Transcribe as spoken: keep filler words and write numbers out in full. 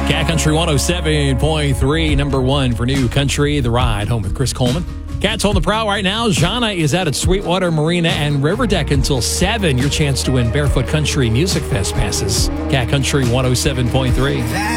Cat Country one oh seven point three, number one for New Country, The Ride, home with Chris Coleman. Cats on the prowl right now. Jana is out at Sweetwater Marina and River Deck until seven. Your chance to win Barefoot Country Music Fest passes. Cat Country one oh seven point three.